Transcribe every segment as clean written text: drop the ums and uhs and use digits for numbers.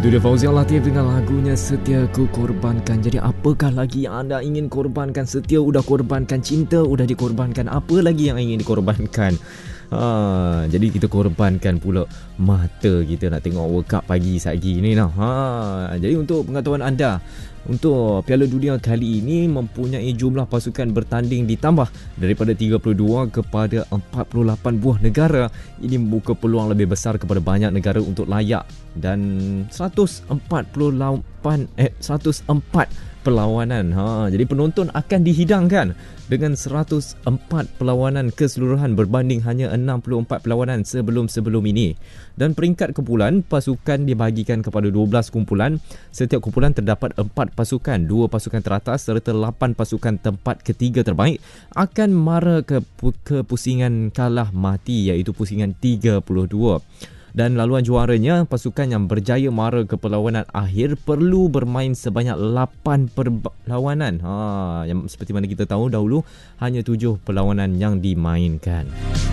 Itu dia Fauzi Al-Latif dengan lagunya Setia Ku Korbankan. Jadi apakah lagi yang anda ingin korbankan? Setia udah korbankan, cinta udah dikorbankan, apa lagi yang ingin dikorbankan? Jadi kita korbankan pula mata kita nak tengok World Cup pagi lagi ni lah. Jadi untuk pengetahuan anda, untuk Piala Dunia kali ini mempunyai jumlah pasukan bertanding ditambah daripada 32 kepada 48 buah negara. Ini membuka peluang lebih besar kepada banyak negara untuk layak, dan 104 perlawanan. Jadi penonton akan dihidangkan dengan 104 perlawanan keseluruhan berbanding hanya 64 perlawanan sebelum-sebelum ini. Dan peringkat kumpulan pasukan dibahagikan kepada 12 kumpulan. Setiap kumpulan terdapat 4 pasukan, 2 pasukan teratas serta 8 pasukan tempat ketiga terbaik akan mara ke pusingan kalah mati, iaitu pusingan 32. Dan laluan juaranya, pasukan yang berjaya mara ke perlawanan akhir perlu bermain sebanyak 8 perlawanan. Yang seperti mana kita tahu dahulu hanya 7 perlawanan yang dimainkan.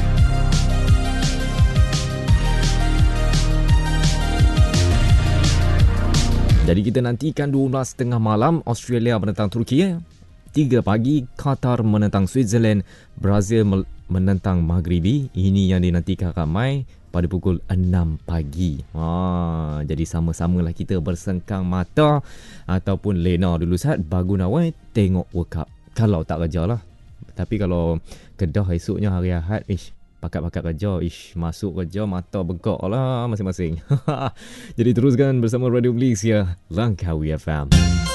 Jadi kita nantikan 12.30 malam Australia menentang Turki, 3 pagi Qatar menentang Switzerland, Brazil menentang Maghribi. Ini yang dinantikan ramai pada pukul 6 pagi. Jadi sama-samalah kita bersengkang mata ataupun lena dulu saat bagu nawai tengok World Cup. Kalau tak kerja lah. Tapi kalau kedah esoknya hari Ahad, pakat-pakat kerja, masuk kerja mata bengkak lah masing-masing. Jadi teruskan bersama Radio Malaysia, Langkawi FM.